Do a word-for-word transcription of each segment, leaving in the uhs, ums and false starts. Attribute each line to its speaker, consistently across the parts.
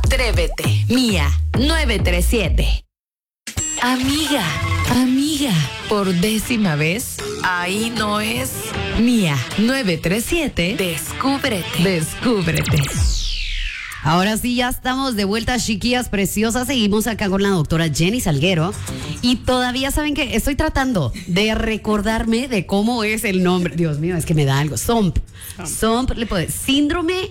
Speaker 1: Atrévete, Mía nueve tres siete. Amiga, amiga, por décima vez, ahí no es. Mía nueve tres siete. Descúbrete, descúbrete.
Speaker 2: Ahora sí, ya estamos de vuelta, chiquillas preciosas. Seguimos acá con la doctora Jenny Salguero. Y todavía saben que estoy tratando de recordarme de cómo es el nombre. Dios mío, es que me da algo. S O M P. S O M P, le puede. Síndrome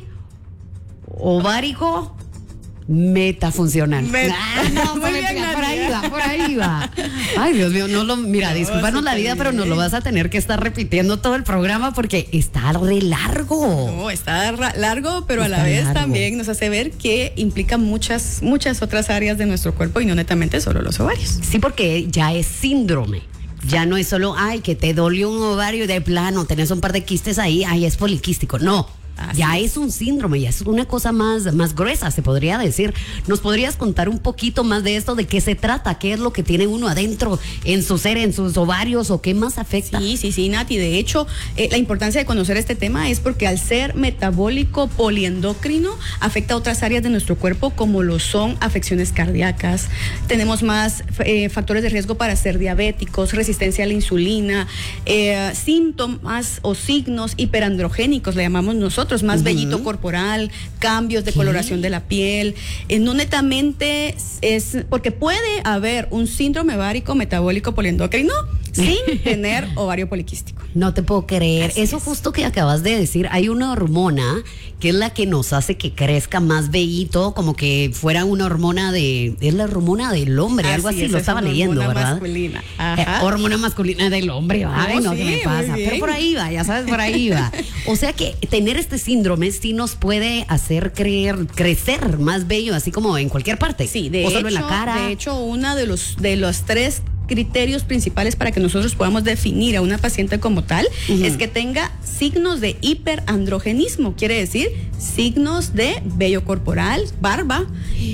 Speaker 2: ovárico metafuncional.
Speaker 3: Met-
Speaker 2: ah, no,
Speaker 3: Muy
Speaker 2: por,
Speaker 3: bien,
Speaker 2: por ahí
Speaker 3: Nadia.
Speaker 2: va, por ahí va. Ay, Dios mío, no lo, mira,
Speaker 3: No,
Speaker 2: discúlpanos la vida, pero nos lo vas a tener que estar repitiendo todo el programa porque está re largo.
Speaker 3: No, está ra- largo, pero
Speaker 2: Está
Speaker 3: a la vez
Speaker 2: largo.
Speaker 3: también nos hace ver que implica muchas, muchas otras áreas de nuestro cuerpo y no netamente solo los ovarios.
Speaker 2: Sí, porque ya es síndrome. Ya no es solo, ay, que te dolió un ovario de plano, tenés un par de quistes ahí, ay, es poliquístico. No.
Speaker 3: Así
Speaker 2: ya
Speaker 3: es.
Speaker 2: es un síndrome, ya es una cosa más, más gruesa, se podría decir. ¿Nos podrías contar un poquito más de esto? ¿De qué se trata? ¿Qué es lo que tiene uno adentro en su ser, en sus ovarios o qué más afecta?
Speaker 3: Sí, sí, sí, Nati. De hecho, eh, la importancia de conocer este tema es porque al ser metabólico poliendocrino afecta a otras áreas de nuestro cuerpo como lo son afecciones cardíacas. Tenemos más eh, factores de riesgo para ser diabéticos, resistencia a la insulina, eh, síntomas o signos hiperandrogénicos, le llamamos nosotros, más
Speaker 2: Ujú.
Speaker 3: vellito corporal, cambios de
Speaker 2: ¿Qué?
Speaker 3: coloración de la piel. Eh, no netamente es porque puede haber un síndrome ovárico metabólico poliendocrino sin tener ovario poliquístico.
Speaker 2: No te puedo creer.
Speaker 3: Así
Speaker 2: Eso
Speaker 3: es.
Speaker 2: justo que acabas de decir, hay una hormona que es la que nos hace que crezca más vellito, como que fuera una hormona de... Es la hormona del hombre, algo así,
Speaker 3: es,
Speaker 2: lo
Speaker 3: es
Speaker 2: estaba
Speaker 3: una
Speaker 2: leyendo,
Speaker 3: hormona
Speaker 2: ¿verdad?
Speaker 3: masculina.
Speaker 2: Eh,
Speaker 3: Ajá.
Speaker 2: hormona masculina del hombre, ay,
Speaker 3: Oh,
Speaker 2: no,
Speaker 3: sí,
Speaker 2: ¿qué me
Speaker 3: muy
Speaker 2: pasa?
Speaker 3: bien.
Speaker 2: Pero por ahí va, ya sabes, por ahí va. O sea que tener este síndrome sí nos puede hacer creer, crecer más bello, así como en cualquier parte.
Speaker 3: Sí, de
Speaker 2: o
Speaker 3: hecho,
Speaker 2: solo en la cara.
Speaker 3: de hecho, una de los de los tres criterios principales para que nosotros podamos definir a una paciente como tal
Speaker 2: Ujú.
Speaker 3: es que tenga signos de hiperandrogenismo, quiere decir signos de vello corporal, barba,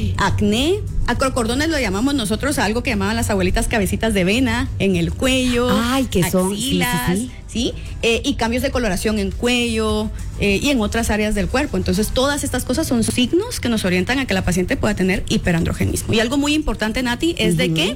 Speaker 3: acné, acrocordones lo llamamos nosotros a algo que llamaban las abuelitas cabecitas de vena en el cuello,
Speaker 2: Ay, que son- sí, sí,
Speaker 3: axilas,
Speaker 2: sí.
Speaker 3: ¿sí? Eh, y cambios de coloración en cuello eh, y en otras áreas del cuerpo. Entonces, todas estas cosas son signos que nos orientan a que la paciente pueda tener hiperandrogenismo. Y algo muy importante, Nati, es de
Speaker 2: Ujú.
Speaker 3: que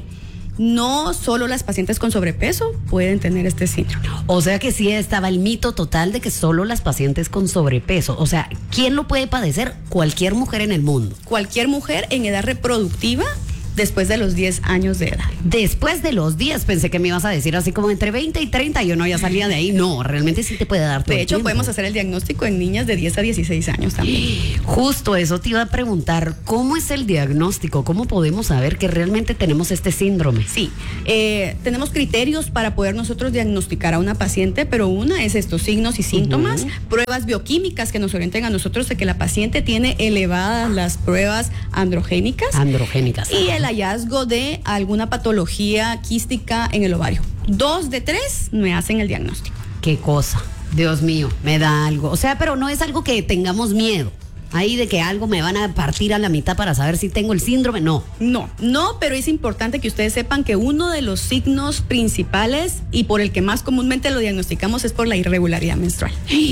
Speaker 3: no solo las pacientes con sobrepeso pueden tener este síndrome.
Speaker 2: O sea que sí estaba el mito total de que solo las pacientes con sobrepeso. O sea, ¿quién lo puede padecer? Cualquier mujer en el mundo.
Speaker 3: Cualquier mujer en edad reproductiva después de los diez años de edad.
Speaker 2: Después de los diez, pensé que me ibas a decir así como entre veinte y treinta, yo no ya salía de ahí. No, realmente sí te puede dar todo
Speaker 3: De
Speaker 2: el
Speaker 3: hecho,
Speaker 2: tiempo.
Speaker 3: podemos hacer el diagnóstico en niñas de diez a dieciséis años también.
Speaker 2: Justo eso te iba a preguntar, ¿cómo es el diagnóstico? ¿Cómo podemos saber que realmente tenemos este síndrome?
Speaker 3: Sí, eh, tenemos criterios para poder nosotros diagnosticar a una paciente, pero una es estos signos y síntomas,
Speaker 2: Ujú.
Speaker 3: pruebas bioquímicas que nos orienten a nosotros de que la paciente tiene elevadas las pruebas androgénicas
Speaker 2: Androgénicas.
Speaker 3: y el hallazgo de alguna patología quística en el ovario. Dos de tres me hacen el diagnóstico.
Speaker 2: ¿Qué cosa? Dios mío, me da algo. O sea, pero no es algo que tengamos miedo. Ahí de que algo me van a partir a la mitad para saber si tengo el síndrome, no.
Speaker 3: No, no, pero es importante que ustedes sepan que uno de los signos principales y por el que más comúnmente lo diagnosticamos es por la irregularidad menstrual.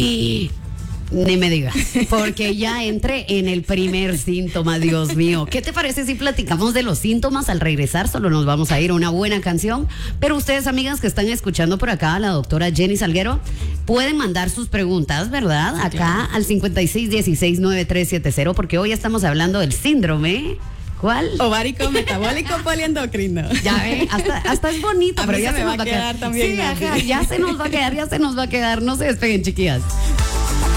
Speaker 2: Ni me digas, porque ya entré en el primer síntoma, Dios mío. ¿Qué te parece si platicamos de los síntomas al regresar? Solo nos vamos a ir a una buena canción. Pero ustedes, amigas que están escuchando por acá a la doctora Jenny Salguero, pueden mandar sus preguntas, ¿verdad? Acá al cincuenta y seis dieciséis noventa y tres setenta, porque hoy estamos hablando del síndrome. ¿Cuál?
Speaker 3: Ovárico metabólico poliendocrino.
Speaker 2: Ya ve, hasta, hasta es bonito,
Speaker 3: A
Speaker 2: pero
Speaker 3: mí
Speaker 2: ya
Speaker 3: se
Speaker 2: se
Speaker 3: me
Speaker 2: nos
Speaker 3: va a quedar también,
Speaker 2: Sí,
Speaker 3: Nancy.
Speaker 2: ajá, ya se nos va a quedar, ya se nos va a quedar. No se despeguen, chiquillas.